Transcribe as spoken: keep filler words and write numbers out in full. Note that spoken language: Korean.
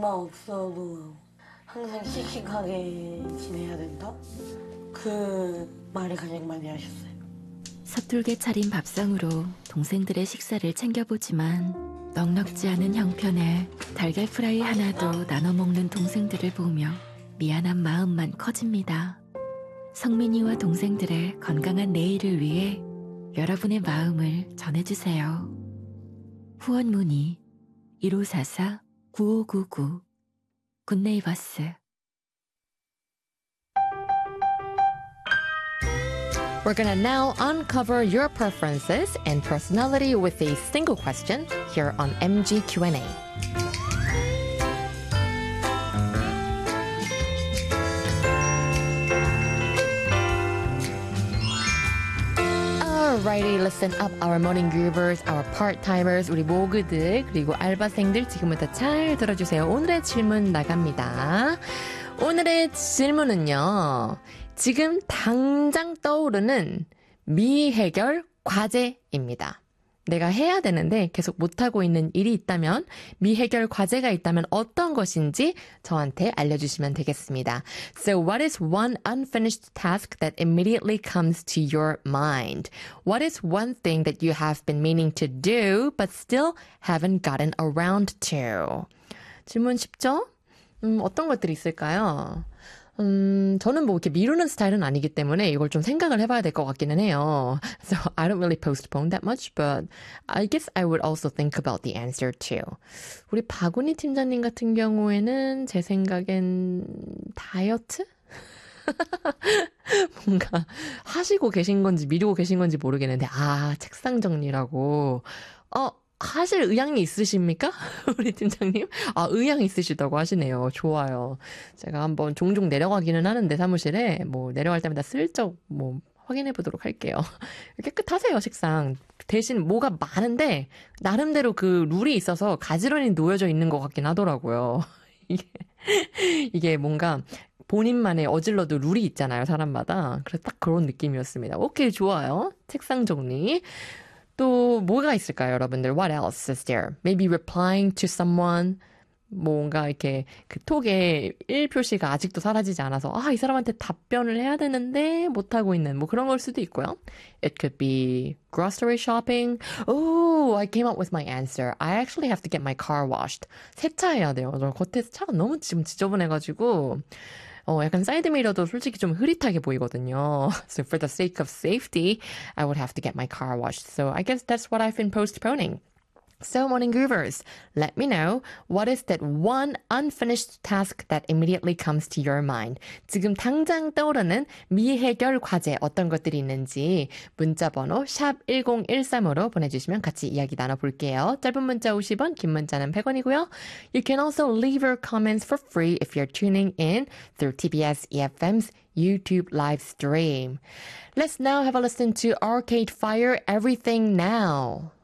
엄마 없어도 항상 씩씩하게 지내야 된다? 그 말을 가장 많이 하셨어요. 서툴게 차린 밥상으로 동생들의 식사를 챙겨보지만 넉넉지 않은 형편에 달걀 프라이 하나도 나눠 먹는 동생들을 보며 미안한 마음만 커집니다. 성민이와 동생들의 건강한 내일을 위해 여러분의 마음을 전해주세요. 후원 문의 일오사사 구오구구 굿네이버스. We're gonna now uncover your preferences and personality with a single question here on 엠지 Q and A. Alrighty, listen up, our morning groovers, our part-timers, 우리 모그들, 그리고 알바생들 지금부터 잘 들어주세요. 오늘의 질문 나갑니다. 오늘의 질문은요. 지금 당장 떠오르는 미해결 과제입니다. 내가 해야 되는데 계속 못하고 있는 일이 있다면, 미해결 과제가 있다면 어떤 것인지 저한테 알려주시면 되겠습니다. So what is one unfinished task that immediately comes to your mind? What is one thing that you have been meaning to do but still haven't gotten around to? 질문 쉽죠? 음, 어떤 것들이 있을까요? 음, 저는 뭐 이렇게 미루는 스타일은 아니기 때문에 이걸 좀 생각을 해봐야 될 것 같기는 해요. So I don't really postpone that much, but I guess I would also think about the answer too. 우리 박은희 팀장님 같은 경우에는 제 생각엔 다이어트? 뭔가 하시고 계신 건지 미루고 계신 건지 모르겠는데, 아, 책상 정리라고. 어, 하실 의향이 있으십니까? 우리 팀장님? 아, 의향 있으시다고 하시네요. 좋아요. 제가 한번 종종 내려가기는 하는데 사무실에 뭐 내려갈 때마다 슬쩍 뭐 확인해 보도록 할게요. 깨끗하세요, 식상. 대신 뭐가 많은데 나름대로 그 룰이 있어서 가지런히 놓여져 있는 것 같긴 하더라고요. 이게, 이게 뭔가 본인만의 어질러도 룰이 있잖아요, 사람마다. 그래서 딱 그런 느낌이었습니다. 오케이, 좋아요. 책상 정리. 또 뭐가 있을까요, 여러분들? What else is there? Maybe replying to someone. 뭔가 이렇게 그 톡에 일 표시가 아직도 사라지지 않아서 아, 이 사람한테 답변을 해야 되는데 못하고 있는 뭐 그런 걸 수도 있고요. It could be grocery shopping. Oh, I came up with my answer. I actually have to get my car washed. 세차해야 돼요. 저 겉에서 차가 너무 지금 지저분해가지고 어, 약간 사이드미러도 솔직히 좀 흐릿하게 보이거든요. So for the sake of safety, I would have to get my car washed. So I guess that's what I've been postponing. So, morning groovers, let me know what is that one unfinished task that immediately comes to your mind. 지금 당장 떠오르는 미해결 과제 어떤 것들이 있는지 문자번호 샵 일공일삼으로 보내주시면 같이 이야기 나눠볼게요. 짧은 문자 오십 원, 긴 문자는 백 원이고요. You can also leave your comments for free if you're tuning in through 티비에스 이에프엠's YouTube live stream. Let's now have a listen to Arcade Fire, Everything Now.